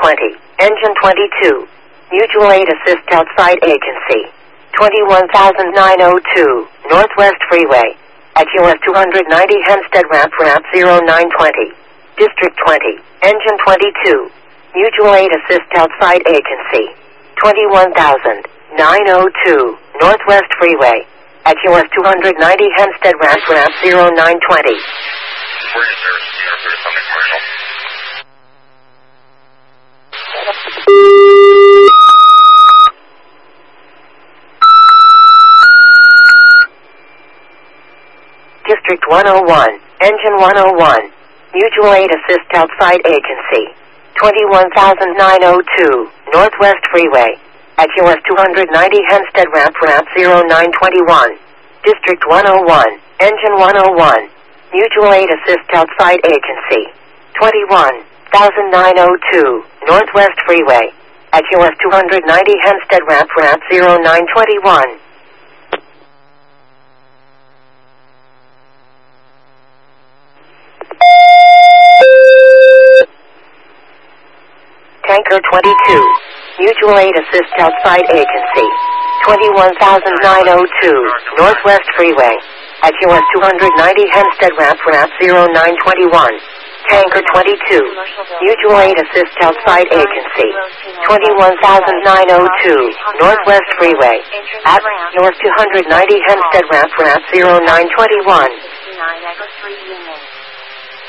Engine 22. Mutual Aid Assist outside agency. 21,902, Northwest Freeway. At US 290 Hempstead Ramp 0920. District 20. Engine 22. Mutual Aid Assist outside agency. 21,902, Northwest Freeway. At US 290 Hempstead Ramp 0920. District 101, Engine 101, Mutual Aid Assist outside agency. 21,902, Northwest Freeway. At US 290 Hempstead Ramp 0921. District 101, Engine 101, Mutual Aid Assist outside agency. 21,902, Northwest Freeway. At US 290 Hempstead Ramp 0921. Tanker 22, Mutual Aid Assist outside agency. 21,902, Northwest Freeway. At US 290 Hempstead Ramp 0921. Tanker 22, Mutual Aid Assist outside agency. 21,902, Northwest Freeway. At US 290 Hempstead Ramp 0921.